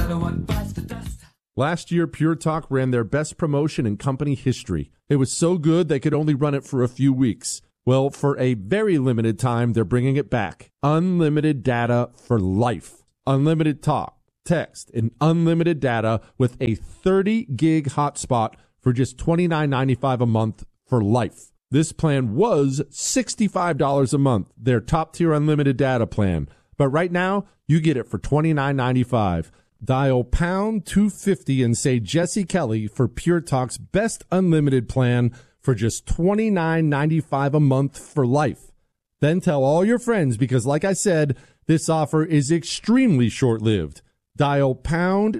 Last year, Pure Talk ran their best promotion in company history. It was so good they could only run it for a few weeks. Well, for a very limited time, they're bringing it back. Unlimited data for life. Unlimited talk, text, and unlimited data with a 30-gig hotspot for just $29.95 a month for life. This plan was $65 a month, their top-tier unlimited data plan. But right now, you get it for $29.95. Dial pound 250 and say Jesse Kelly for Pure Talk's best unlimited plan for just $29.95 a month for life. Then tell all your friends because, like I said, this offer is extremely short-lived. Dial pound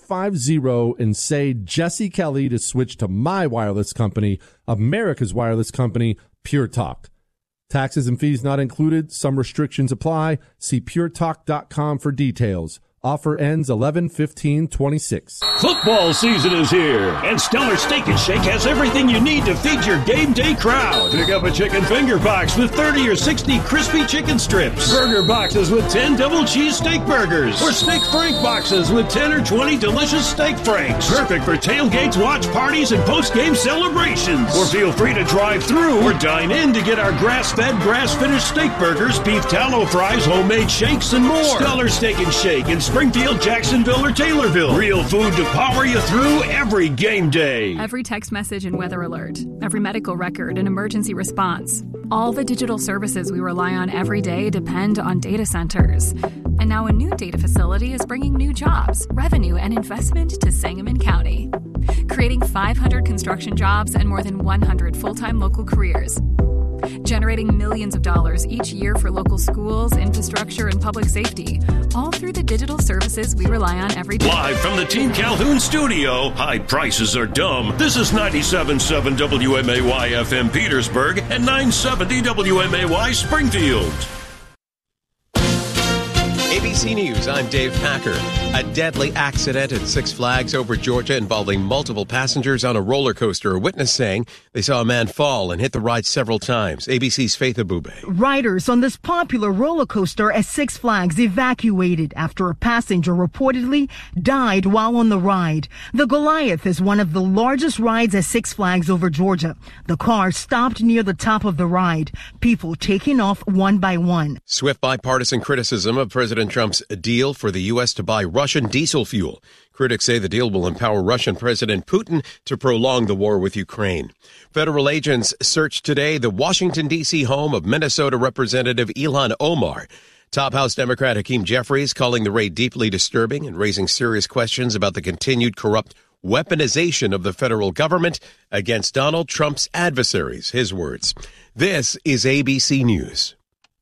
250 and say Jesse Kelly to switch to my wireless company, America's wireless company, Pure Talk. Taxes and fees not included. Some restrictions apply. See puretalk.com for details. Offer ends 11/15/26. Football season is here, and Stellar Steak and Shake has everything you need to feed your game day crowd. Pick up a chicken finger box with 30 or 60 crispy chicken strips, burger boxes with 10 double cheese steak burgers, or steak frank boxes with 10 or 20 delicious steak franks. Perfect for tailgates, watch parties, and post-game celebrations. Or feel free to drive through or dine in to get our grass-fed, grass-finished steak burgers, beef tallow fries, homemade shakes, and more. Stellar Steak and Shake in Springfield, Jacksonville, or Taylorville. Real food to power you through every game day. Every text message and weather alert. Every medical record and emergency response. All the digital services we rely on every day depend on data centers. And now a new data facility is bringing new jobs, revenue, and investment to Sangamon County, creating 500 construction jobs and more than 100 full-time local careers, generating millions of dollars each year for local schools, infrastructure, and public safety, all through the digital services we rely on every day. Live from the Team Calhoun studio, high prices are dumb. This is 97.7 WMAY FM Petersburg and 970 WMAY Springfield. ABC News, I'm Dave Packer. A deadly accident at Six Flags over Georgia involving multiple passengers on a roller coaster. A witness saying they saw a man fall and hit the ride several times. ABC's Faith Abube. Riders on this popular roller coaster at Six Flags evacuated after a passenger reportedly died while on the ride. The Goliath is one of the largest rides at Six Flags over Georgia. The car stopped near the top of the ride, people taking off one by one. Swift bipartisan criticism of President Trump's deal for the U.S. to buy Russian diesel fuel. Critics say the deal will empower Russian President Putin to prolong the war with Ukraine. Federal agents searched today the Washington, D.C. home of Minnesota Representative Ilhan Omar. Top House Democrat Hakeem Jeffries calling the raid deeply disturbing and raising serious questions about the continued corrupt weaponization of the federal government against Donald Trump's adversaries. His words. This is ABC News.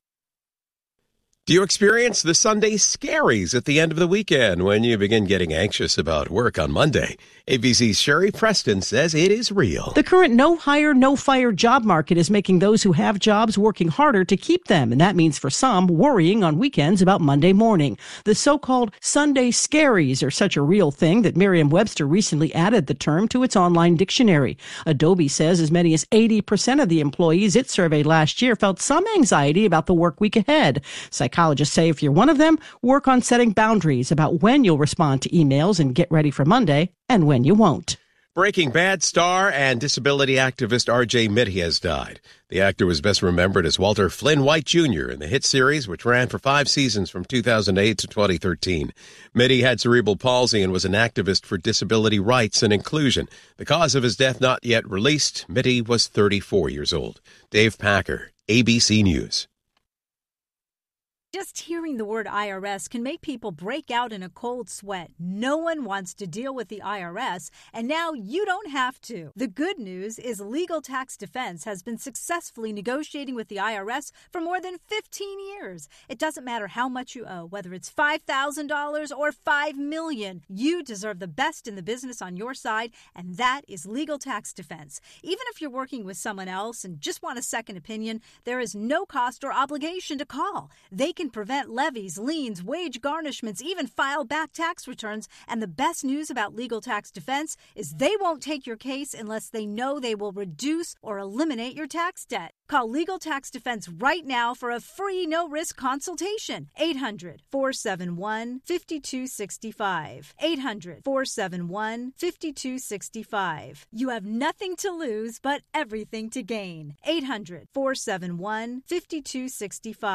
Do you experience the Sunday scaries at the end of the weekend when you begin getting anxious about work on Monday? ABC's Sherry Preston says it is real. The current no-hire, no-fire job market is making those who have jobs working harder to keep them, and that means for some worrying on weekends about Monday morning. The so-called Sunday scaries are such a real thing that Merriam-Webster recently added the term to its online dictionary. Adobe says as many as 80% of the employees it surveyed last year felt some anxiety about the work week ahead. Psychologists say if you're one of them, work on setting boundaries about when you'll respond to emails and get ready for Monday and when you won't. Breaking Bad star and disability activist R.J. Mitte has died. The actor was best remembered as Walter Flynn White Jr. in the hit series, which ran for 5 seasons from 2008 to 2013. Mitte had cerebral palsy and was an activist for disability rights and inclusion. The cause of his death not yet released. Mitte was 34 years old. Dave Packer, ABC News. Just hearing the word IRS can make people break out in a cold sweat. No one wants to deal with the IRS, and now you don't have to. The good news is Legal Tax Defense has been successfully negotiating with the IRS for more than 15 years. It doesn't matter how much you owe, whether it's $5,000 or $5 million. You deserve the best in the business on your side, and that is Legal Tax Defense. Even if you're working with someone else and just want a second opinion, there is no cost or obligation to call. They can can prevent levies, liens, wage garnishments, even file back tax returns. And the best news about Legal Tax Defense is they won't take your case unless they know they will reduce or eliminate your tax debt. Call Legal Tax Defense right now for a free no-risk consultation. 800-471-5265. 800-471-5265. You have nothing to lose but everything to gain. 800-471-5265.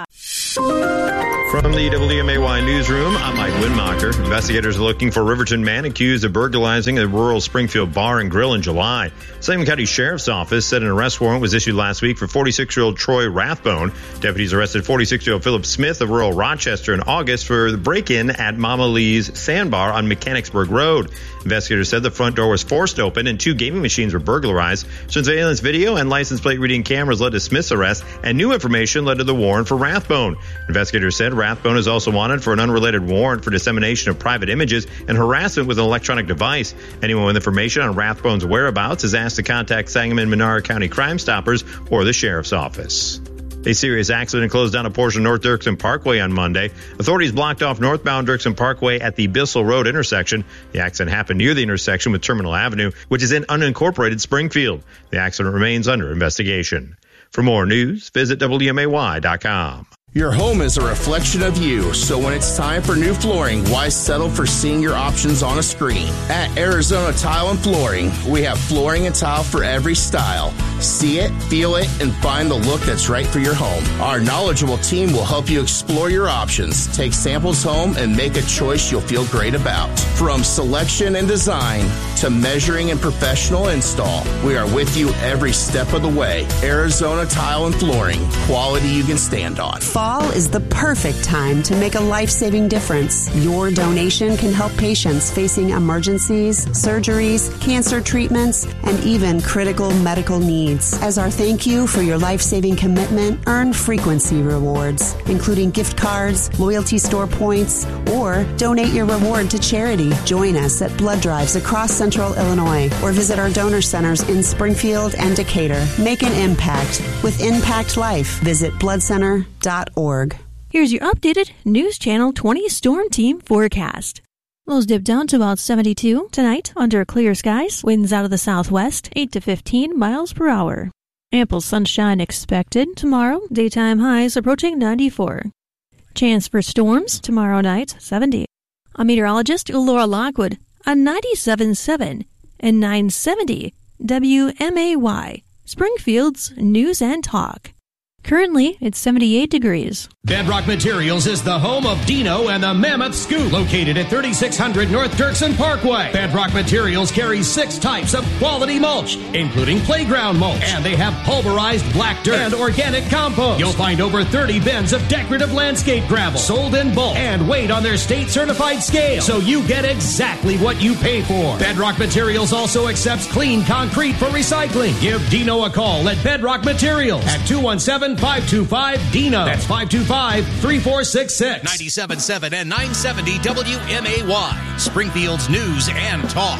From the WMAY newsroom, I'm Mike Winmacher. Investigators are looking for a Riverton man accused of burglarizing a rural Springfield bar and grill in July. Sangamon County Sheriff's Office said an arrest warrant was issued last week for 46-year-old Troy Rathbone. Deputies arrested 46-year-old Philip Smith of rural Rochester in August for the break-in at Mama Lee's Sandbar on Mechanicsburg Road. Investigators said the front door was forced open and 2 gaming machines were burglarized. Surveillance video and license plate reading cameras led to Smith's arrest, and new information led to the warrant for Rathbone. Investigators said Rathbone is also wanted for an unrelated warrant for dissemination of private images and harassment with an electronic device. Anyone with information on Rathbone's whereabouts is asked to contact Sangamon-Menard County Crime Stoppers or the Sheriff's Office. A serious accident closed down a portion of North Dirksen Parkway on Monday. Authorities blocked off northbound Dirksen Parkway at the Bissell Road intersection. The accident happened near the intersection with Terminal Avenue, which is in unincorporated Springfield. The accident remains under investigation. For more news, visit WMAY.com. Your home is a reflection of you, so when it's time for new flooring, why settle for seeing your options on a screen? At Arizona Tile and Flooring, we have flooring and tile for every style. See it, feel it, and find the look that's right for your home. Our knowledgeable team will help you explore your options, take samples home, and make a choice you'll feel great about. From selection and design to measuring and professional install, we are with you every step of the way. Arizona Tile and Flooring, quality you can stand on. Fall is the perfect time to make a life-saving difference. Your donation can help patients facing emergencies, surgeries, cancer treatments, and even critical medical needs. As our thank you for your life-saving commitment, earn frequency rewards, including gift cards, loyalty store points, or donate your reward to charity. Join us at blood drives across Central Illinois or visit our donor centers in Springfield and Decatur. Make an impact with Impact Life. Visit bloodcenter.org. Here's your updated News Channel 20 Storm Team forecast. Lows dip down to about 72 tonight under clear skies. Winds out of the southwest, 8 to 15 miles per hour. Ample sunshine expected tomorrow. Daytime highs approaching 94. Chance for storms tomorrow night, 70. I'm meteorologist Laura Lockwood on 97.7 and 970 WMAY, Springfield's News and Talk. Currently, it's 78 degrees. Bedrock Materials is the home of Dino and the Mammoth Scoop, located at 3600 North Dirksen Parkway. Bedrock Materials carries 6 types of quality mulch, including playground mulch, and they have pulverized black dirt and organic compost. You'll find over 30 bins of decorative landscape gravel, sold in bulk and weighed on their state-certified scale, so you get exactly what you pay for. Bedrock Materials also accepts clean concrete for recycling. Give Dino a call at Bedrock Materials at 217-525-DINO. That's 525-3466. 97.7 and 970 WMAY, Springfield's News and Talk.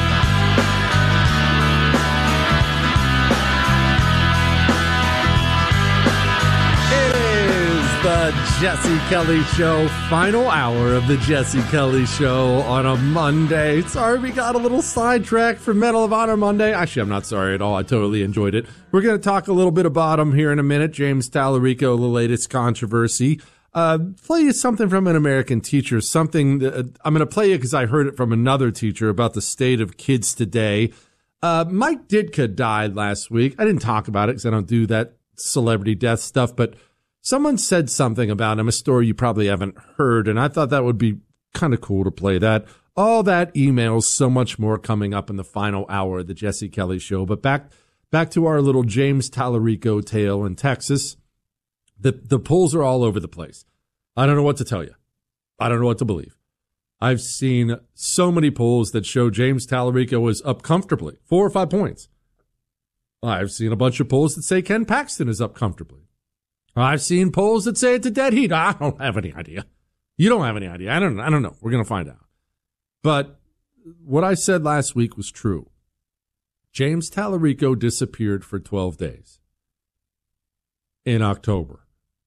It is the Jesse Kelly Show, final hour of the Jesse Kelly Show on a Monday. Sorry we got a little sidetracked for Medal of Honor Monday. Actually, I'm not sorry at all. I totally enjoyed it. We're going to talk a little bit about him here in a minute. James Tallarico, the latest controversy. Play you something from an American teacher, something that I'm going to play you because I heard it from another teacher about the state of kids today. Mike Ditka died last week. I didn't talk about it because I don't do that celebrity death stuff, but someone said something about him, a story you probably haven't heard, and I thought that would be kind of cool to play that. All that emails, so much more coming up in the final hour of the Jesse Kelly Show. But back to our little James Tallarico tale in Texas. The polls are all over the place. I don't know what to tell you. I don't know what to believe. I've seen so many polls that show James Tallarico is up comfortably, 4 or 5 points. I've seen a bunch of polls that say Ken Paxton is up comfortably. I've seen polls that say it's a dead heat. I don't have any idea. You don't have any idea. I don't know. We're going to find out. But what I said last week was true. James Tallarico disappeared for 12 days in October.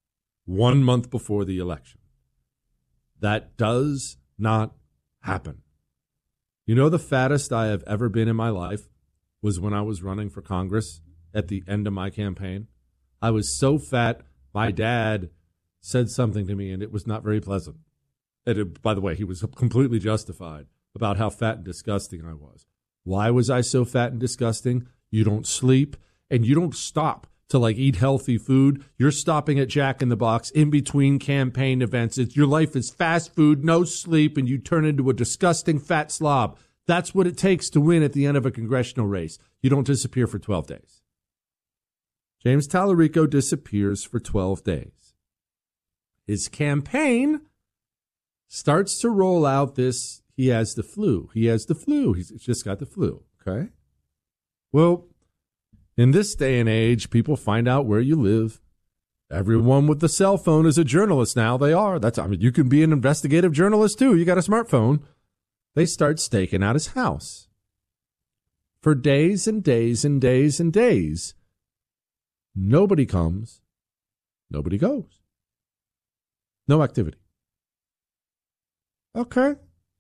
1 month before the election. That does not happen. You know, the fattest I have ever been in my life was when I was running for Congress at the end of my campaign. I was so fat, my dad said something to me, and it was not very pleasant. And by the way, he was completely justified about how fat and disgusting I was. Why was I so fat and disgusting? You don't sleep, and you don't stop to eat healthy food. You're stopping at Jack in the Box in between campaign events. Your life is fast food, no sleep, and you turn into a disgusting fat slob. That's what it takes to win at the end of a congressional race. You don't disappear for 12 days. James Tallarico disappears for 12 days. His campaign starts to roll out this, he has the flu. He has the flu. He's just got the flu, okay? Well, in this day and age, people find out where you live. Everyone with the cell phone is a journalist now. They are. You can be an investigative journalist too. You got a smartphone. They start staking out his house. For days and days and days and days, nobody comes. Nobody goes. No activity. Okay.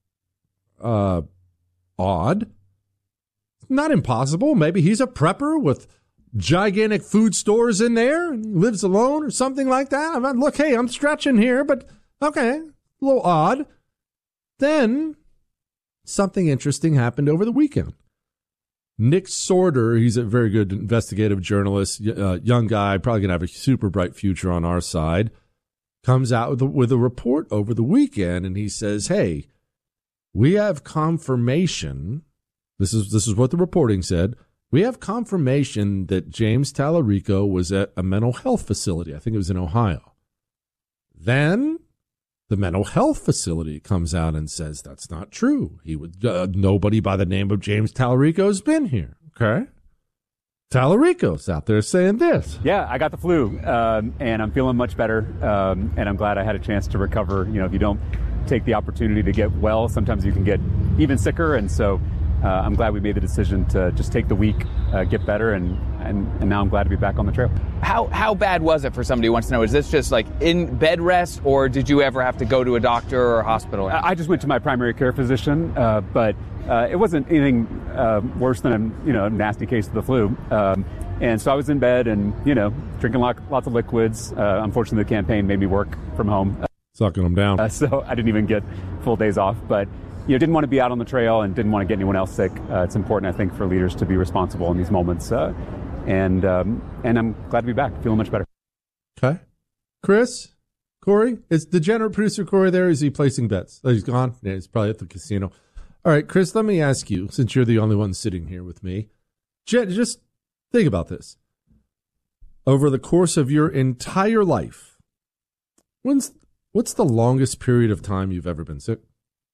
Odd. Not impossible. Maybe he's a prepper with gigantic food stores in there and lives alone or something like that. Look, hey, I'm stretching here, but okay, a little odd. Then something interesting happened over the weekend. Nick Sorter, he's a very good investigative journalist, young guy, probably going to have a super bright future on our side, comes out with a report over the weekend, and he says, hey, we have confirmation. This is what the reporting said. We have confirmation that James Tallarico was at a mental health facility. I think it was in Ohio. Then the mental health facility comes out and says that's not true. Nobody by the name of James Tallarico has been here. Okay. Tallarico's out there saying this. Yeah, I got the flu, and I'm feeling much better, and I'm glad I had a chance to recover. You know, if you don't take the opportunity to get well, sometimes you can get even sicker, and so I'm glad we made the decision to just take the week, get better, and now I'm glad to be back on the trail. How bad was it for somebody who wants to know? Is this just in bed rest, or did you ever have to go to a doctor or a hospital? I just went to my primary care physician, but it wasn't anything worse than a nasty case of the flu. And so I was in bed and drinking lots of liquids. Unfortunately, the campaign made me work from home. Sucking them down. So I didn't even get full days off, but didn't want to be out on the trail and didn't want to get anyone else sick. It's important, I think, for leaders to be responsible in these moments. And I'm glad to be back, feeling much better. Okay. Chris, Corey, is the general producer Corey there? Is he placing bets? Oh, he's gone? Yeah, he's probably at the casino. All right, Chris, let me ask you, since you're the only one sitting here with me, just think about this. Over the course of your entire life, what's the longest period of time you've ever been sick?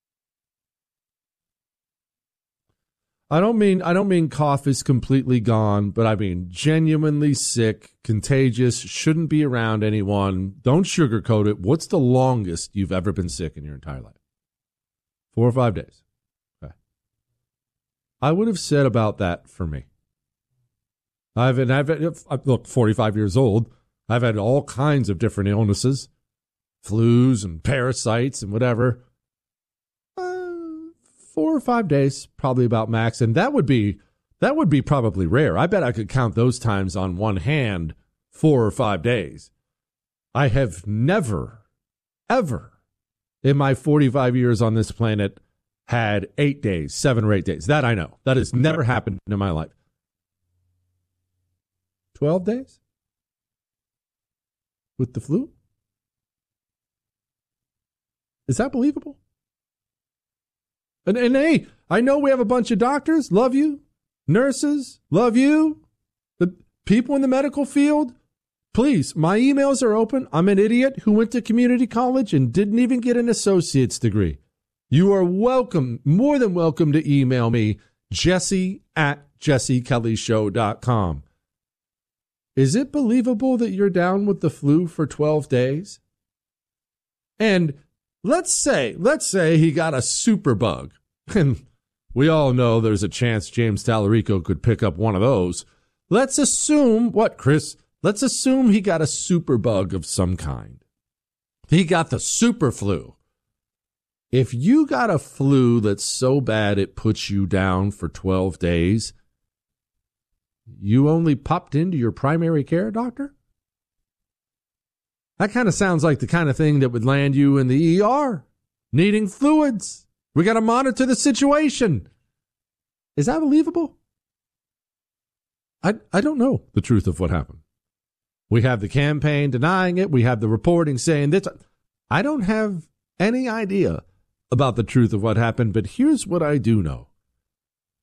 I don't mean cough is completely gone, but I mean genuinely sick, contagious, shouldn't be around anyone. Don't sugarcoat it. What's the longest you've ever been sick in your entire life? 4 or 5 days. Okay. I would have said about that for me. Look, 45 years old. I've had all kinds of different illnesses, flus and parasites and whatever. 4 or 5 days, probably about max, and that would be probably rare. I bet I could count those times on one hand, 4 or 5 days. I have never, ever, in my 45 years on this planet, had 8 days, 7 or 8 days. That I know. That has never happened in my life. 12 days? With the flu? Is that believable? And hey, I know we have a bunch of doctors, love you. Nurses, love you. The people in the medical field, please, my emails are open. I'm an idiot who went to community college and didn't even get an associate's degree. You are welcome, more than welcome to email me, jesse@jessekellyshow.com. Is it believable that you're down with the flu for 12 days? And let's say he got a super bug, and we all know there's a chance James Tallarico could pick up one of those. Let's assume, Chris? Let's assume he got a super bug of some kind. He got the super flu. If you got a flu that's so bad it puts you down for 12 days, you only popped into your primary care doctor? That kind of sounds like the kind of thing that would land you in the ER, needing fluids. We got to monitor the situation. Is that believable? I don't know the truth of what happened. We have the campaign denying it. We have the reporting saying this. I don't have any idea about the truth of what happened, but here's what I do know.